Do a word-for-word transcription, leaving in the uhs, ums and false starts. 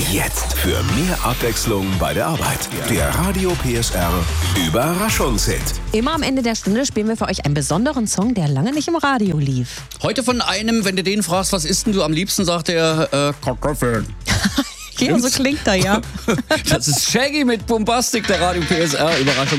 Jetzt für mehr Abwechslung bei der Arbeit. Der Radio P S R Überraschungshit. Immer am Ende der Stunde spielen wir für euch einen besonderen Song, der lange nicht im Radio lief. Heute von einem, wenn du den fragst, was isst denn du am liebsten, sagt er äh, Kartoffeln. Ja, so klingt er, ja. Das ist Shaggy mit Bombastic, der Radio P S R Überraschung.